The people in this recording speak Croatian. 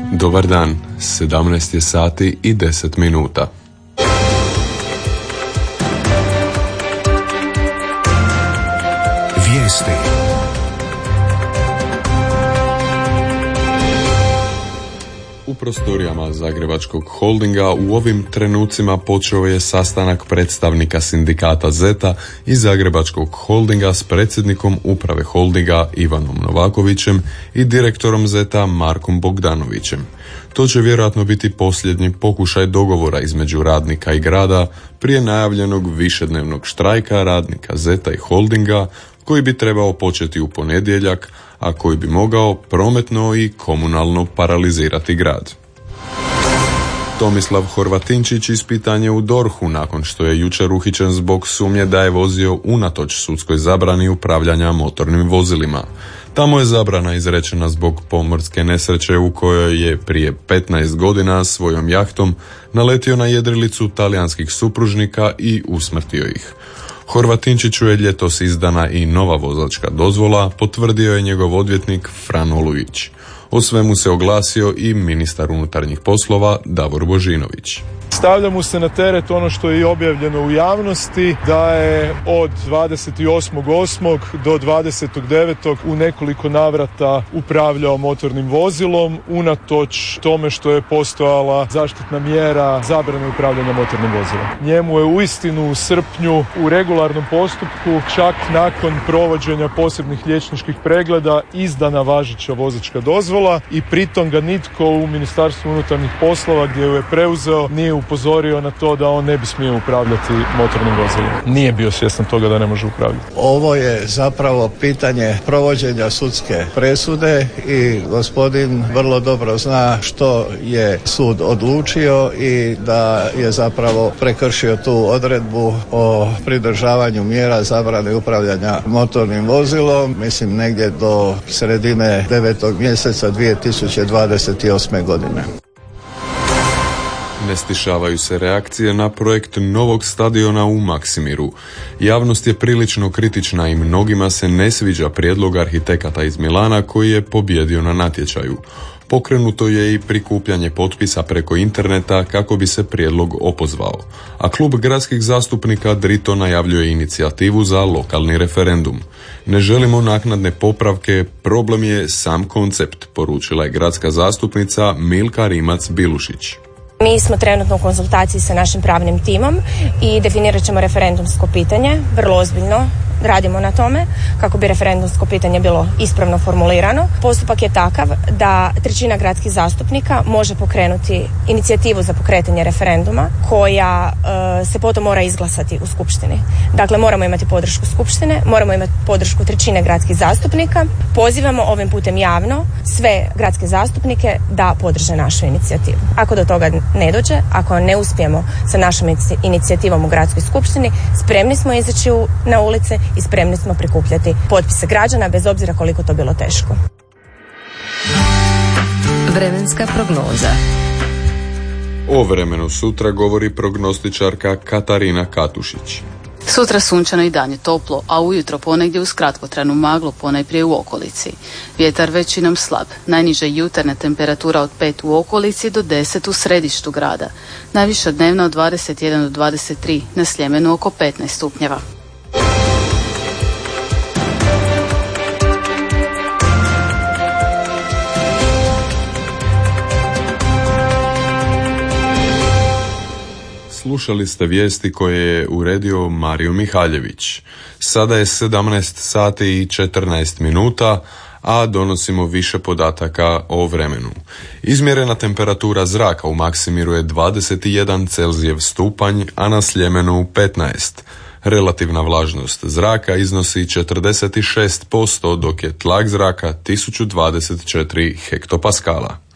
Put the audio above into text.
Dobar dan, 17 je sati i 10 minuta. Vijesti. U prostorijama Zagrebačkog holdinga u ovim trenucima počeo je sastanak predstavnika sindikata ZET-a i Zagrebačkog holdinga s predsjednikom uprave holdinga Ivanom Novakovićem i direktorom ZET-a Markom Bogdanovićem. To će vjerojatno biti posljednji pokušaj dogovora između radnika i grada prije najavljenog višednevnog štrajka radnika ZET-a i holdinga koji bi trebao početi u ponedjeljak, a koji bi mogao prometno i komunalno paralizirati grad. Tomislav Horvatinčić ispitan je u DORH-u nakon što je jučer uhićen zbog sumnje da je vozio unatoč sudskoj zabrani upravljanja motornim vozilima. Tamo je zabrana izrečena zbog pomorske nesreće u kojoj je prije 15 godina svojom jahtom naletio na jedrilicu talijanskih supružnika i usmrtio ih. Horvatinčiću je ljetos izdana i nova vozačka dozvola, potvrdio je njegov odvjetnik Fran Olujić. O svemu se oglasio i ministar unutarnjih poslova Davor Božinović. Stavlja mu se na teret ono što je i objavljeno u javnosti, da je od 28.8. do 20.9. u nekoliko navrata upravljao motornim vozilom, unatoč tome što je postojala zaštitna mjera zabrane upravljanja motornim vozilom. Njemu je uistinu u srpnju u regularnom postupku, čak nakon provođenja posebnih liječničkih pregleda, izdana važeća vozačka dozvola i pritom ga nitko u Ministarstvu unutarnjih poslova, gdje ju je preuzeo, nije upozorio na to da on ne bi smio upravljati motornim vozilom. Nije bio svjestan toga da ne može upravljati. Ovo je zapravo pitanje provođenja sudske presude i gospodin vrlo dobro zna što je sud odlučio i da je zapravo prekršio tu odredbu o pridržavanju mjera zabrane upravljanja motornim vozilom, mislim negdje do sredine 9. mjeseca 2028. godine. Ne stišavaju se reakcije na projekt novog stadiona u Maksimiru. Javnost je prilično kritična i mnogima se ne sviđa prijedlog arhitekata iz Milana koji je pobijedio na natječaju. Pokrenuto je i prikupljanje potpisa preko interneta kako bi se prijedlog opozvao. A klub gradskih zastupnika drito najavljuje inicijativu za lokalni referendum. Ne želimo naknadne popravke, problem je sam koncept, poručila je gradska zastupnica Milka Rimac-Bilušić. Mi smo trenutno u konzultaciji sa našim pravnim timom i definirat ćemo referendumsko pitanje, vrlo ozbiljno radimo na tome kako bi referendumsko pitanje bilo ispravno formulirano. Postupak je takav da 1/3 gradskih zastupnika može pokrenuti inicijativu za pokretanje referenduma koja se potom mora izglasati u skupštini. Dakle, moramo imati podršku skupštine, moramo imati podršku 1/3 gradskih zastupnika. Pozivamo ovim putem javno sve gradske zastupnike da podrže našu inicijativu. Ako do toga ne dođe, ako ne uspijemo sa našom inicijativom u gradskoj skupštini, spremni smo izaći na ulice i spremni smo prikupljati potpise građana bez obzira koliko to bilo teško. Vremenska prognoza. O vremenu sutra govori prognostičarka Katarina Katušić. Sutra sunčano i dan je toplo, a ujutro ponegdje uz kratkotrajnu maglu ponajprije u okolici. Vjetar većinom slab, najniža jutarnja temperatura od 5 u okolici do 10 u središtu grada. Najviša dnevna od 21 do 23, na Sljemenu oko 15 stupnjeva. Slušali ste vijesti koje je uredio Mario Mihaljević. Sada je 17 sati i 14 minuta, a donosimo više podataka o vremenu. Izmjerena temperatura zraka u Maksimiru je 21 Celzijev stupanj, a na Sljemenu 15. Relativna vlažnost zraka iznosi 46%, dok je tlak zraka 1024 hektopaskala.